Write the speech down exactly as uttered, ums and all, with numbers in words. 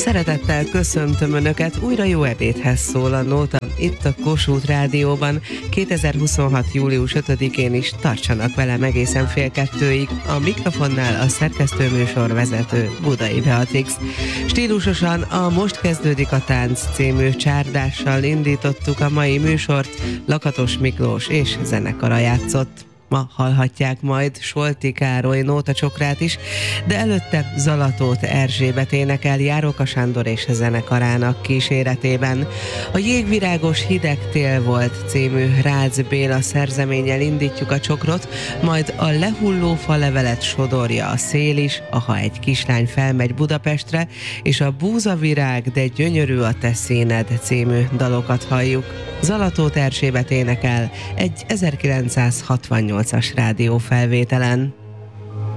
Szeretettel köszöntöm Önöket, újra jó ebédhez szól a Nóta, itt a Kossuth Rádióban. kétezer-huszonhat. július ötödikén is tartsanak velem egészen fél kettőig. A mikrofonnál a szerkesztőműsor vezető Budai Beatrix. Stílusosan a Most kezdődik a tánc című csárdással indítottuk a mai műsort, Lakatos Miklós és zenekara játszott. Ma hallhatják majd Solti Károly nótacsokrát is, de előtte Zalatóth Erzsébet énekel Járóka Sándor és zenekarának kíséretében. A Jégvirágos hideg tél volt című Rácz Béla szerzeménnyel indítjuk a csokrot, majd a Lehulló falevelet sodorja a szél is, aha egy kislány felmegy Budapestre, és a Búzavirág, de gyönyörű a te színed című dalokat halljuk. Zalatóth Erzsébet énekel egy ezerkilencszázhatvannyolcas rádiófelvételen.